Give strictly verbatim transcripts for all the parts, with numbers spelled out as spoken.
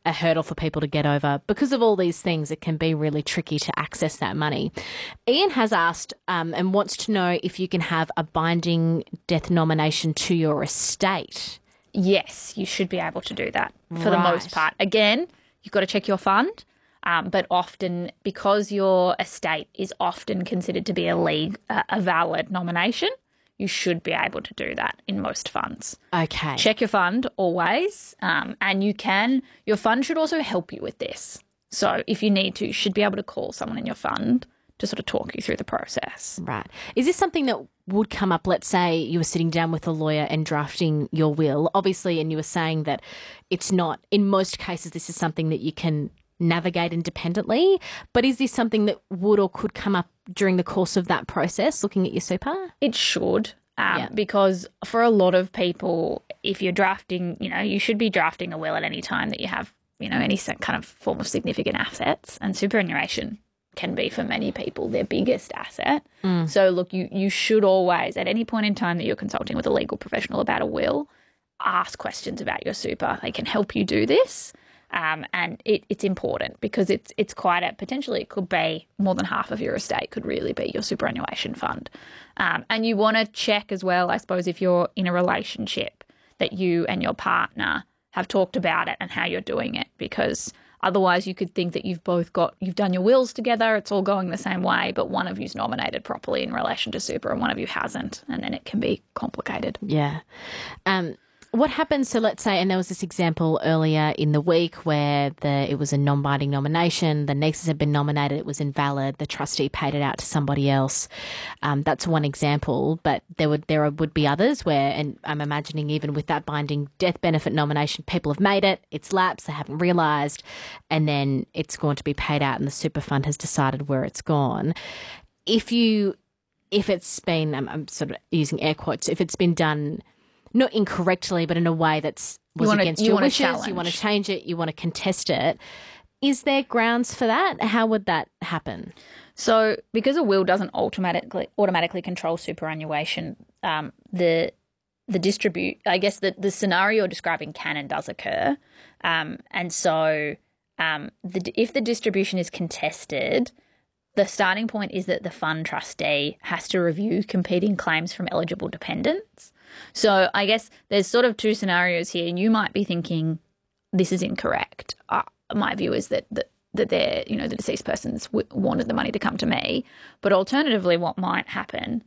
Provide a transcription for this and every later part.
a hurdle for people to get over. Because of all these things, it can be really tricky to access that money. Ian has asked um, and wants to know if you can have a binding death nomination to your estate. Yes, you should be able to do that for Right. the most part. Again, you've got to check your fund, um, but often because your estate is often considered to be a league, uh, a valid nomination, you should be able to do that in most funds. Okay. Check your fund always, um, and you can. Your fund should also help you with this. So if you need to, you should be able to call someone in your fund to sort of talk you through the process. Right. Is this something that would come up, let's say you were sitting down with a lawyer and drafting your will, obviously, and you were saying that it's not, in most cases, this is something that you can navigate independently, but is this something that would or could come up during the course of that process, looking at your super? It should, um, Yeah. because for a lot of people, if you're drafting, you know, you should be drafting a will at any time that you have, you know, any kind of form of significant assets, and superannuation can be for many people their biggest asset. Mm. So look, you, you should always, at any point in time that you're consulting with a legal professional about a will, ask questions about your super. They can help you do this. Um, and it, it's important because it's it's quite a, potentially it could be more than half of your estate could really be your superannuation fund. Um, and you want to check as well, I suppose, if you're in a relationship that you and your partner have talked about it and how you're doing it, because otherwise you could think that you've both got, you've done your wills together, it's all going the same way, but one of you's nominated properly in relation to super and one of you hasn't, and then it can be complicated. Yeah. Um, what happens, so let's say, and there was this example earlier in the week where the it was a non-binding nomination, the nieces had been nominated, it was invalid, the trustee paid it out to somebody else. Um, that's one example, but there would there would be others where, and I'm imagining even with that binding death benefit nomination, people have made it, it's lapsed, they haven't realised, and then it's going to be paid out and the super fund has decided where it's gone. If you, if it's been, I'm, I'm sort of using air quotes, if it's been done not incorrectly, but in a way that's was you wanna, against you your wanna wishes, challenge. you want to change it, you want to contest it. Is there grounds for that? How would that happen? So because a will doesn't automatically automatically control superannuation, um, the the distribute, I guess the, the scenario you're describing can and does occur. Um, and so um, the, if the distribution is contested, the starting point is that the fund trustee has to review competing claims from eligible dependents. So I guess there's sort of two scenarios here, and you might be thinking this is incorrect. Uh, my view is that that, that they're, you know, the deceased persons w- wanted the money to come to me. But alternatively, what might happen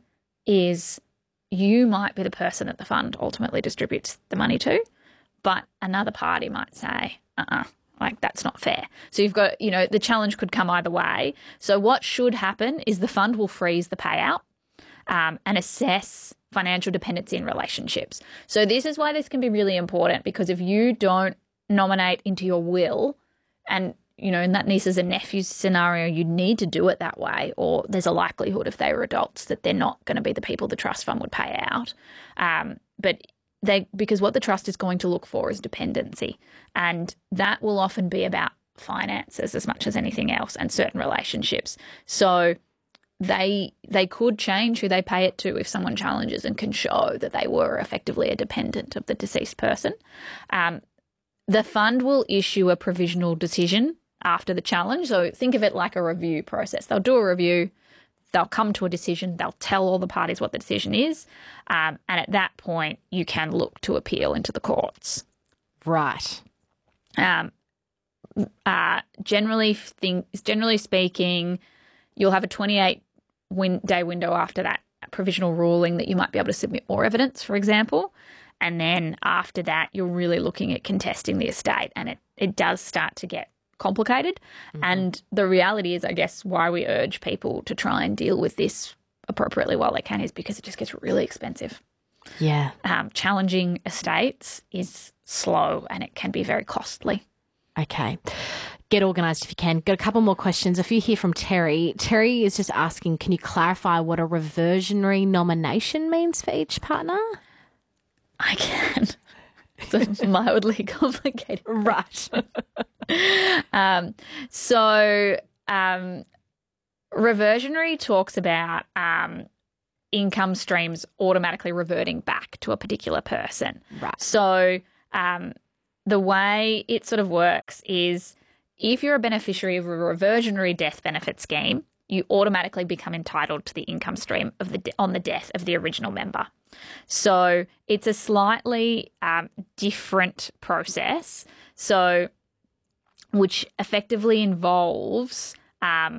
is you might be the person that the fund ultimately distributes the money to, but another party might say, uh-uh, like that's not fair. So you've got, you know, the challenge could come either way. So what should happen is the fund will freeze the payout um, and assess financial dependency in relationships. So this is why this can be really important, because if you don't nominate into your will, and, you know, in that nieces and nephews scenario, you need to do it that way, or there's a likelihood if they were adults that they're not going to be the people the trust fund would pay out. Um, but they, because what the trust is going to look for is dependency, and that will often be about finances as much as anything else and certain relationships. So they they could change who they pay it to if someone challenges and can show that they were effectively a dependent of the deceased person. Um, the fund will issue a provisional decision after the challenge. So think of it like a review process. They'll do a review, they'll come to a decision, they'll tell all the parties what the decision is, um, and at that point you can look to appeal into the courts. Right. Um, uh, generally, think, generally speaking, you'll have a twenty-eight win- day window after that provisional ruling that you might be able to submit more evidence, for example. And then after that, you're really looking at contesting the estate, and it, it does start to get complicated. Mm-hmm. And the reality is, I guess, why we urge people to try and deal with this appropriately while they can is because it just gets really expensive. Yeah. Um, challenging estates is slow and it can be very costly. Okay. Get organised if you can. Got a couple more questions. A few here from Terry. Terry is just asking, can you clarify what a reversionary nomination means for each partner? I can. It's mildly complicated. Right. um, so um, reversionary talks about um, income streams automatically reverting back to a particular person. Right. So um, the way it sort of works is if you're a beneficiary of a reversionary death benefit scheme, you automatically become entitled to the income stream of the on the death of the original member. So it's a slightly um, different process, so which effectively involves um,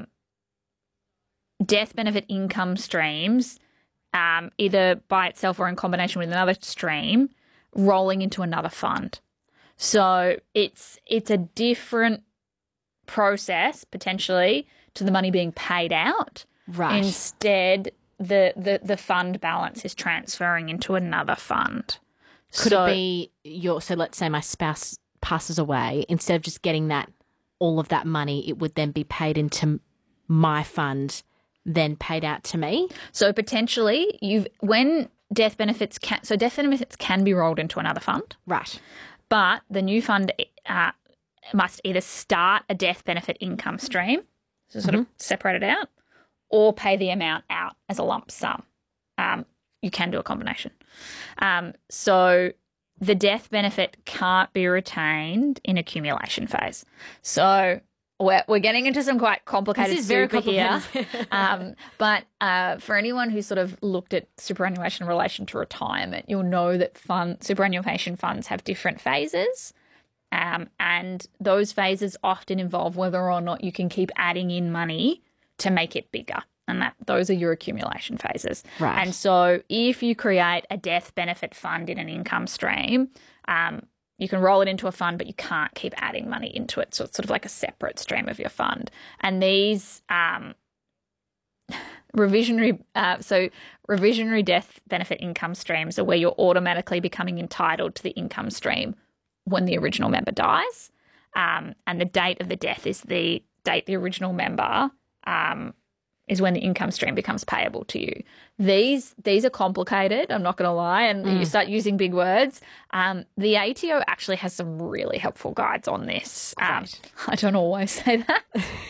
death benefit income streams, um, either by itself or in combination with another stream, rolling into another fund. So it's it's a different process potentially to the money being paid out. Right. Instead, the the, the fund balance is transferring into another fund. Could so, it be your, so let's say my spouse passes away, instead of just getting that, all of that money, it would then be paid into my fund, then paid out to me? So potentially you've, when death benefits can, so death benefits can be rolled into another fund. Right. But the new fund uh, must either start a death benefit income stream, so sort mm-hmm. of separate it out, or pay the amount out as a lump sum. Um, you can do a combination. Um, so the death benefit can't be retained in accumulation phase. So we're, we're getting into some quite complicated this is very super complicated. here. um, but uh, for anyone who's sort of looked at superannuation in relation to retirement, you'll know that fund, superannuation funds have different phases. Um, and those phases often involve whether or not you can keep adding in money to make it bigger. And that those are your accumulation phases. Right. And so if you create a death benefit fund in an income stream, um, you can roll it into a fund, but you can't keep adding money into it. So it's sort of like a separate stream of your fund. And these um, revisionary, uh, so revisionary death benefit income streams are where you're automatically becoming entitled to the income stream when the original member dies. Um, and the date of the death is the date the original member um, is when the income stream becomes payable to you. These these are complicated, I'm not going to lie, and mm. you start using big words. Um, the A T O actually has some really helpful guides on this. Um, I don't always say that,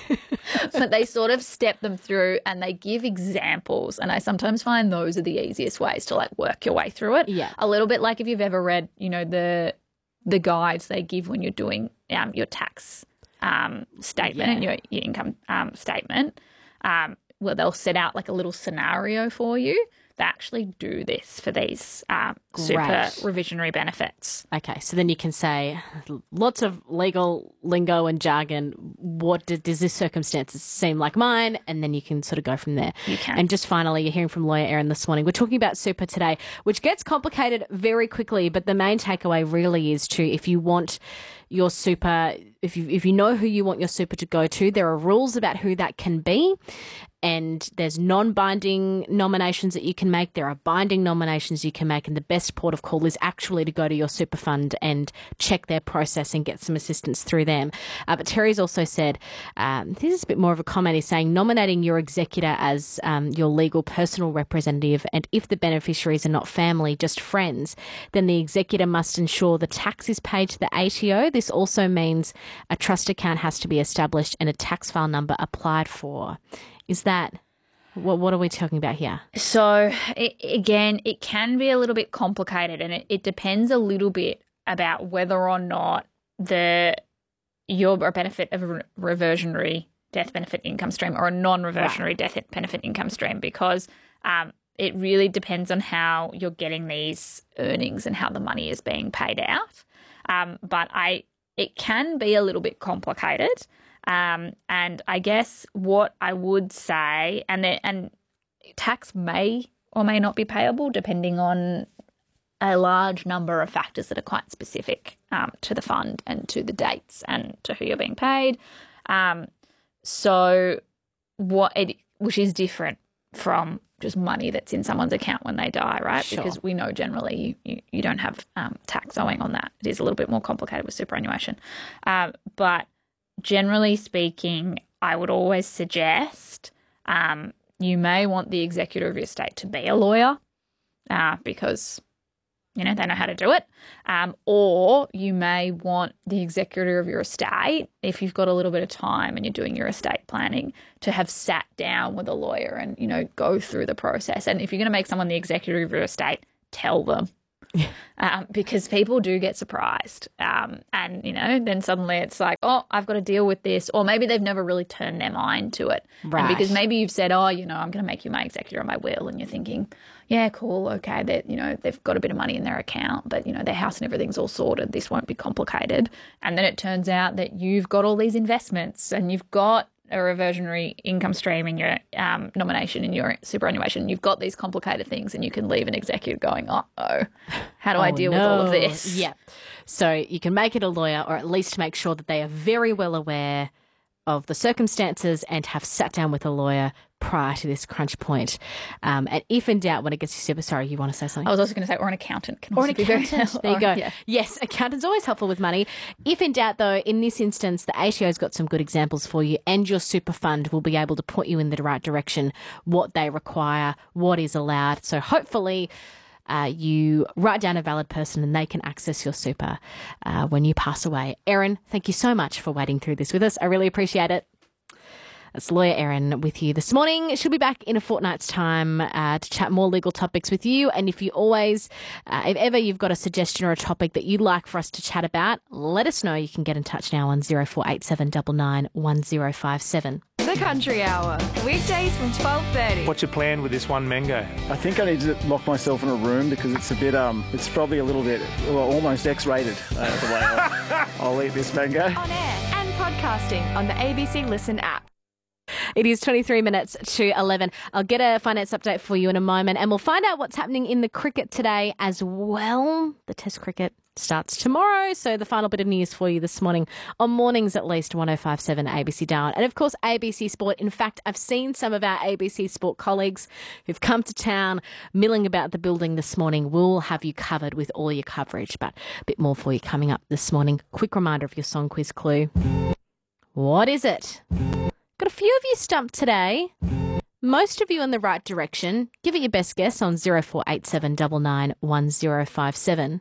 but they sort of step them through and they give examples, and I sometimes find those are the easiest ways to like work your way through it. Yeah. A little bit like if you've ever read, you know, the the guides they give when you're doing um, your tax um, statement yeah. and your, your income um, statement. Um, where they'll set out like a little scenario for you. They actually do this for these um, super revisionary benefits. Okay, so then you can say lots of legal lingo and jargon. What did, does this circumstance seem like mine? And then you can sort of go from there. You can. And just finally, you're hearing from Lawyer Erin this morning. We're talking about super today, which gets complicated very quickly, but the main takeaway really is to, if you want your super, if you if you know who you want your super to go to, there are rules about who that can be. And there's non-binding nominations that you can make. There are binding nominations you can make. And the best port of call is actually to go to your super fund and check their process and get some assistance through them. Uh, but Terry's also said, um, this is a bit more of a comment, he's saying nominating your executor as um, your legal personal representative, and if the beneficiaries are not family, just friends, then the executor must ensure the tax is paid to the A T O. This also means a trust account has to be established and a tax file number applied for. Is that, what, what are we talking about here? So, it, again, it can be a little bit complicated, and it, it depends a little bit about whether or not the you're a benefit of a reversionary death benefit income stream or a non-reversionary right. death benefit income stream, because um, it really depends on how you're getting these earnings and how the money is being paid out. Um, but I, it can be a little bit complicated. Um, and I guess what I would say, and the, and tax may or may not be payable depending on a large number of factors that are quite specific um, to the fund and to the dates and to who you're being paid. Um, so what it, which is different from just money that's in someone's account when they die, right? Sure. Because we know generally you, you, you don't have um, tax owing on that. It is a little bit more complicated with superannuation. Um, but generally speaking, I would always suggest um, you may want the executor of your estate to be a lawyer uh, because, you know, they know how to do it. Um, or you may want the executor of your estate, if you've got a little bit of time and you're doing your estate planning, to have sat down with a lawyer and, you know, go through the process. And if you're going to make someone the executor of your estate, tell them. um, because people do get surprised. Um, and, you know, then suddenly it's like, oh, I've got to deal with this. Or maybe they've never really turned their mind to it. Right. And because maybe you've said, oh, you know, I'm going to make you my executor on my will. And you're thinking, yeah, cool, okay, that, you know, they've got a bit of money in their account, but, you know, their house and everything's all sorted. This won't be complicated. And then it turns out that you've got all these investments and you've got a reversionary income stream in your um, nomination, in your superannuation. You've got these complicated things and you can leave an executor going, uh-oh, how do oh, I deal no. with all of this? Yeah. So you can make it a lawyer, or at least make sure that they are very well aware of the circumstances and have sat down with a lawyer prior to this crunch point. Um, and if in doubt, when it gets to super, sorry, you want to say something? I was also going to say, or an accountant can or also an be accountant. very There you go. or, yeah. Yes, accountant's always helpful with money. If in doubt, though, in this instance, the A T O's got some good examples for you, and your super fund will be able to point you in the right direction, what they require, what is allowed. So hopefully Uh, you write down a valid person and they can access your super uh, when you pass away. Erin, thank you so much for wading through this with us. I really appreciate it. That's lawyer Erin with you this morning. She'll be back in a fortnight's time uh, to chat more legal topics with you. And if you always, uh, if ever you've got a suggestion or a topic that you'd like for us to chat about, let us know. You can get in touch now on zero four eight seven nine nine one zero five seven. The Country Hour, weekdays from twelve thirty. What's your plan with this one mango? I think I need to lock myself in a room because it's a bit, um, it's probably a little bit, well, almost X-rated uh, the way I'll, I'll eat this mango. On air and podcasting on the A B C Listen app. It is twenty-three minutes to eleven. I'll get a finance update for you in a moment, and we'll find out what's happening in the cricket today as well. The Test cricket starts tomorrow, so the final bit of news for you this morning on mornings at least one oh five point seven A B C Darwin. And of course, A B C Sport. In fact, I've seen some of our A B C Sport colleagues who've come to town milling about the building this morning. We'll have you covered with all your coverage, but a bit more for you coming up this morning. Quick reminder of your song quiz clue. What is it? Got a few of you stumped today. Most of you in the right direction. Give it your best guess on zero four eight seven nine nine one zero five seven.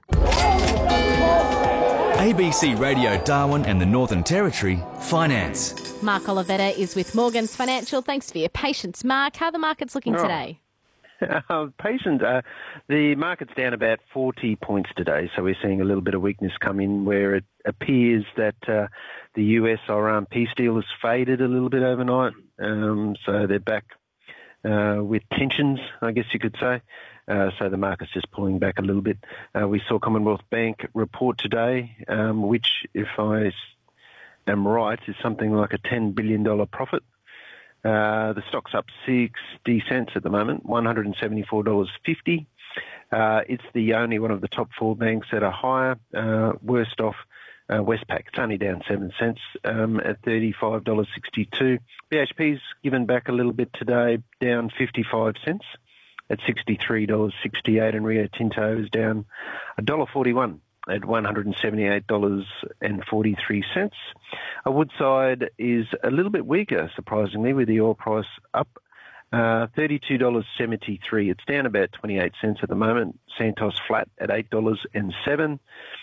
A B C Radio Darwin and the Northern Territory, Finance. Mark Olivetta is with Morgans Financial. Thanks for your patience, Mark. How are the markets looking Oh. today? Uh, patient, uh, the market's down about forty points today, so we're seeing a little bit of weakness come in where it appears that uh, the U S Iran peace deal has faded a little bit overnight. Um, so they're back uh, with tensions, I guess you could say. Uh, so the market's just pulling back a little bit. Uh, we saw Commonwealth Bank report today, um, which, if I am right, is something like a ten billion dollars profit. Uh, the stock's up sixty cents at the moment, one hundred seventy-four dollars fifty. Uh, it's the only one of the top four banks that are higher. Uh, worst off, uh, Westpac. It's only down seven cents um, at thirty-five dollars sixty-two. B H P's given back a little bit today, down fifty-five cents at sixty-three dollars sixty-eight, and Rio Tinto is down one dollar forty-one at one hundred seventy-eight dollars forty-three. A Woodside is a little bit weaker, surprisingly, with the oil price up uh, thirty-two dollars seventy-three. It's down about twenty-eight cents at the moment. Santos flat at eight dollars seven.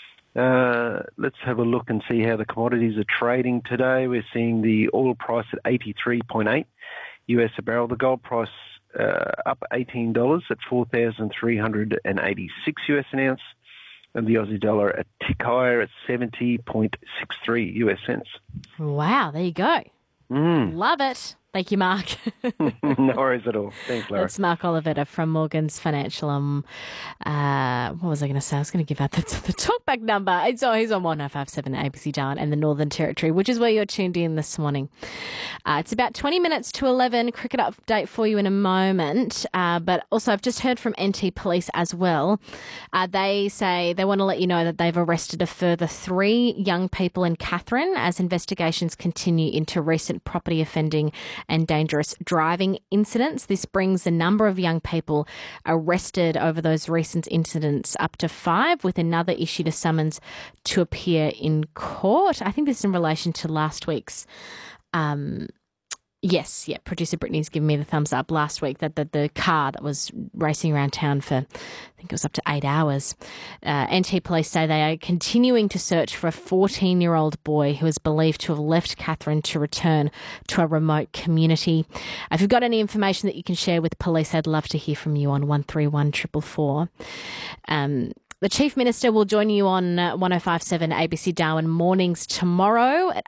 Uh, let's have a look and see how the commodities are trading today. We're seeing the oil price at eighty-three point eight U S a barrel. The gold price uh, up eighteen dollars at four thousand three hundred eighty-six U S an ounce. And the Aussie dollar a tick higher at seventy point six three U S cents. Wow, there you go. Mm. Love it. Thank you, Mark. No worries at all. Thanks, Laura. That's Mark Olivetta from Morgans Financial. Um, uh, what was I going to say? I was going to give out the, the talkback number. It's oh, he's on one oh five point seven A B C Darwin and the Northern Territory, which is where you're tuned in this morning. Uh, it's about twenty minutes to eleven. Cricket update for you in a moment. Uh, but also, I've just heard from N T Police as well. Uh, they say they want to let you know that they've arrested a further three young people in Katherine as investigations continue into recent property offending and dangerous driving incidents. This brings the number of young people arrested over those recent incidents up to five, with another issued a summons to appear in court. I think this is in relation to last week's um Yes, yeah. Producer Brittany's given me the thumbs up last week that the, the car that was racing around town for, I think it was up to eight hours. Uh, N T Police say they are continuing to search for a fourteen-year-old boy who is believed to have left Katherine to return to a remote community. If you've got any information that you can share with police, I'd love to hear from you on one three one four four four. Um, The Chief Minister will join you on uh, one oh five point seven A B C Darwin mornings tomorrow at